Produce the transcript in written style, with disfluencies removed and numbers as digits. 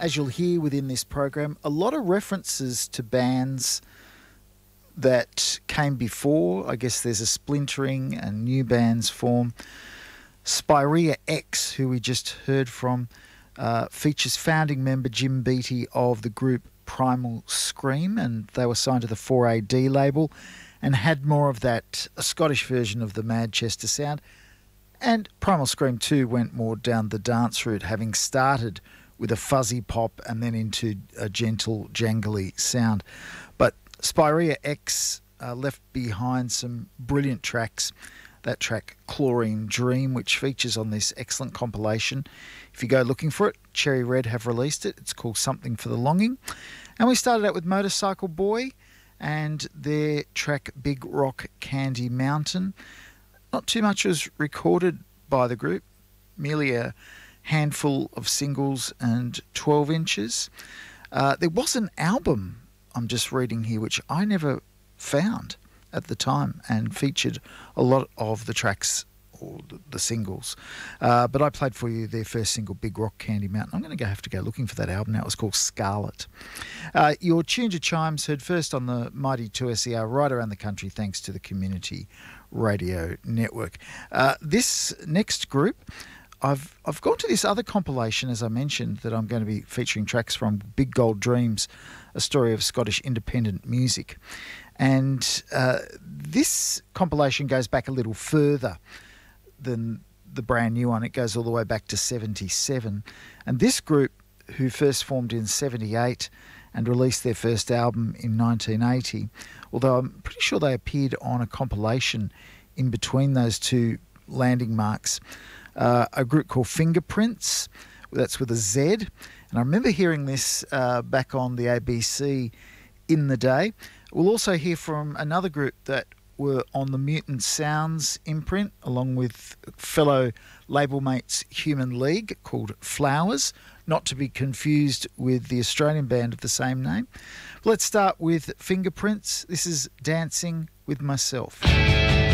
as you'll hear within this program, a lot of references to bands that came before. I guess there's a splintering and new bands form. Spirea X, who we just heard from, features founding member Jim Beattie of the group Primal Scream, and they were signed to the 4AD label and had more of that Scottish version of the Manchester sound. And Primal Scream too went more down the dance route, having started with a fuzzy pop and then into a gentle, jangly sound. But Spirea X left behind some brilliant tracks. That track, Chlorine Dream, which features on this excellent compilation. If you go looking for it, Cherry Red have released it. It's called Something for the Longing. And we started out with Motorcycle Boy and their track Big Rock Candy Mountain. Not too much was recorded by the group, merely a handful of singles and 12 inches. There was an album, I'm just reading here, which I never found at the time and featured a lot of the tracks or the singles. But I played for you their first single, Big Rock Candy Mountain. I'm going to have to go looking for that album now. It was called Scarlet. Your Tune to Chimes heard first on the Mighty 2SER right around the country thanks to the Community Radio Network. This next group, I've gone to this other compilation, as I mentioned, that I'm going to be featuring tracks from, Big Gold Dreams, a story of Scottish independent music. And this compilation goes back a little further than the brand new one. It goes all the way back to 77. And this group, who first formed in 78 and released their first album in 1980, although I'm pretty sure they appeared on a compilation in between those two landing marks, a group called Fingerprints, that's with a Z. And I remember hearing this back on the ABC in the day. We'll also hear from another group that were on the Mutant Sounds imprint, along with fellow label mates Human League, called Flowers, not to be confused with the Australian band of the same name. Let's start with Fingerprints. This is Dancing with Myself.